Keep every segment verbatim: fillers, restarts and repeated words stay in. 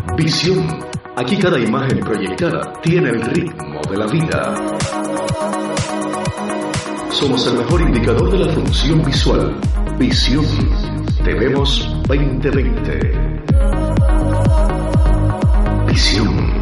Visión. Aquí cada imagen proyectada tiene el ritmo de la vida. Somos el mejor indicador de la función visual. Visión. Te vemos veinte veinte. Visión.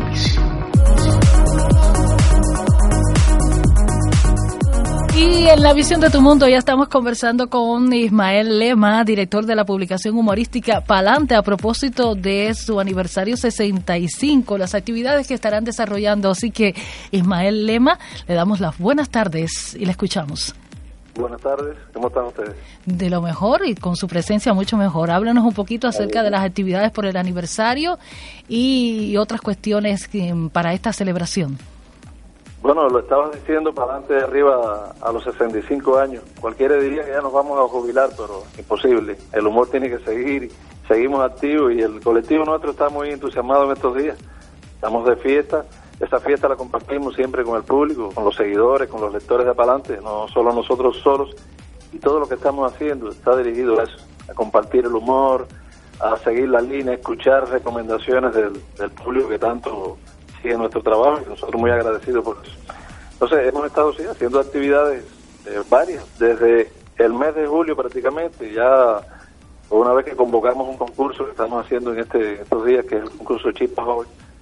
Y en la visión de tu mundo ya estamos conversando con Ismael Lema, director de la publicación humorística Palante, a propósito de su aniversario sesenta y cinco, las actividades que estarán desarrollando. Así que, Ismael Lema, le damos las buenas tardes y le escuchamos. Buenas tardes, ¿cómo están ustedes? De lo mejor y con su presencia mucho mejor. Háblanos un poquito acerca de las actividades por el aniversario y otras cuestiones para esta celebración. Bueno, lo estabas diciendo, para adelante de arriba a los sesenta y cinco años. Cualquiera diría que ya nos vamos a jubilar, pero imposible. El humor tiene que seguir, seguimos activos y el colectivo nuestro está muy entusiasmado en estos días. Estamos de fiesta, esa fiesta la compartimos siempre con el público, con los seguidores, con los lectores de Palante, no solo nosotros solos. Y todo lo que estamos haciendo está dirigido a eso, a compartir el humor, a seguir la línea, a escuchar recomendaciones del, del público que tanto sigue nuestro trabajo y nosotros muy agradecidos por eso. Entonces hemos estado sí, haciendo actividades eh, varias, desde el mes de julio prácticamente, ya una vez que convocamos un concurso que estamos haciendo en este estos días, que es el concurso Chispa Joven,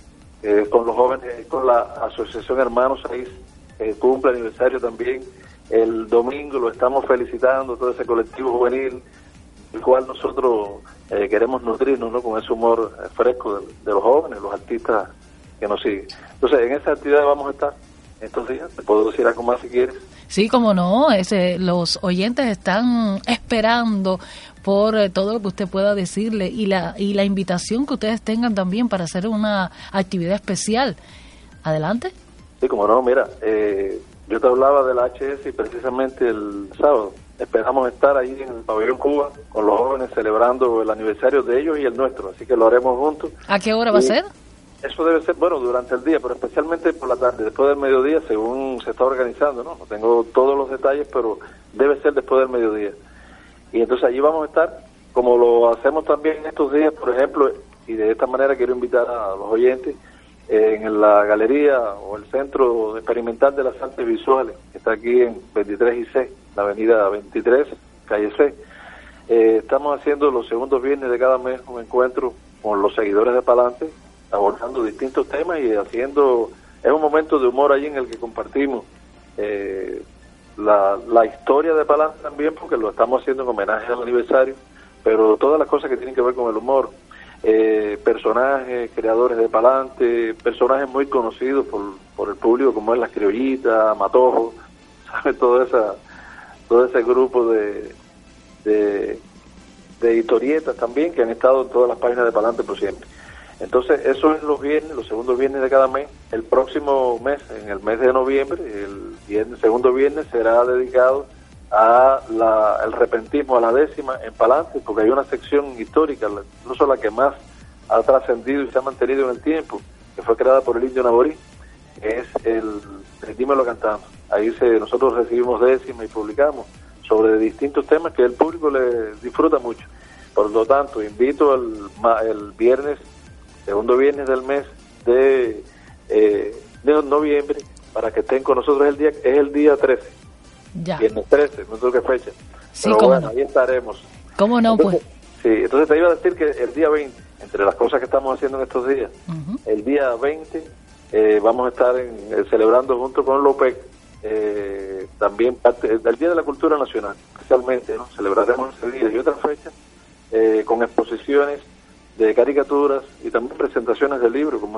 eh, con los jóvenes, con la Asociación Hermanos seis, que cumple aniversario también. El domingo lo estamos felicitando, todo ese colectivo juvenil, el cual nosotros eh, queremos nutrirnos, ¿no?, con ese humor eh, fresco de, de los jóvenes, los artistas que nos siguen. Entonces, en esa actividad vamos a estar estos días. Te puedo decir algo más si quieres. Sí, como no, ese, los oyentes están esperando por eh, todo lo que usted pueda decirle y la y la invitación que ustedes tengan también para hacer una actividad especial. Adelante. Sí, como no, mira, eh, yo te hablaba de la H S y precisamente el sábado esperamos estar ahí en el Pabellón Cuba con los jóvenes celebrando el aniversario de ellos y el nuestro, así que lo haremos juntos. ¿A qué hora va a ser? Eso debe ser, bueno, durante el día, pero especialmente por la tarde, después del mediodía, según se está organizando, ¿no? No tengo todos los detalles, pero debe ser después del mediodía. Y entonces allí vamos a estar, como lo hacemos también en estos días, por ejemplo, y de esta manera quiero invitar a los oyentes, eh, en la galería o el Centro Experimental de las Artes Visuales, que está aquí en veintitrés y C, la avenida veintitrés, calle C. Eh, estamos haciendo los segundos viernes de cada mes un encuentro con los seguidores de Palante, abordando distintos temas y haciendo, es un momento de humor allí en el que compartimos eh, la, la historia de Palante también, porque lo estamos haciendo en homenaje al aniversario, pero todas las cosas que tienen que ver con el humor, eh, personajes, creadores de Palante, personajes muy conocidos por, por el público, como es Las Criollitas, Matojo, ¿sabes? Todo, esa, todo ese grupo de, de, de historietas también que han estado en todas las páginas de Palante por siempre. Entonces, eso es los viernes, los segundos viernes de cada mes. El próximo mes, en el mes de noviembre, el viernes, segundo viernes será dedicado a la, el repentismo, a la décima en Palante, porque hay una sección histórica, incluso la que más ha trascendido y se ha mantenido en el tiempo, que fue creada por el indio Naborí, que es el, el Dímelo Cantando. Ahí se, nosotros recibimos décima y publicamos sobre distintos temas que el público le disfruta mucho. Por lo tanto, invito el, el viernes, segundo viernes del mes de, eh, de noviembre, para que estén con nosotros. El día es el día trece, ya. Viernes trece, no sé qué fecha, sí, pero cómo bueno, no. ahí estaremos. ¿Cómo no? Entonces, pues sí, entonces te iba a decir que el día veinte, entre las cosas que estamos haciendo en estos días, uh-huh. el día veinte eh, vamos a estar en, eh, celebrando junto con López eh, también parte del Día de la Cultura Nacional, especialmente, ¿no? Celebraremos ese día y otras fechas eh, con exposiciones de caricaturas y también presentaciones de libros, como